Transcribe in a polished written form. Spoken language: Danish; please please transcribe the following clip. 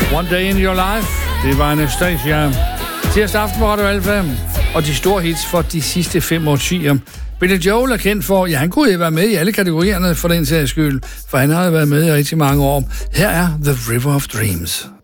One Day in Your Life. Det var Anastacia. Tirsdag aften på Radio Alfa. Og de store hits for de sidste 5 årtier. Billy Joel er kendt for, ja, han kunne jo være med i alle kategorierne for den sags skyld, for han har jo været med i rigtig mange år. Her er The River of Dreams.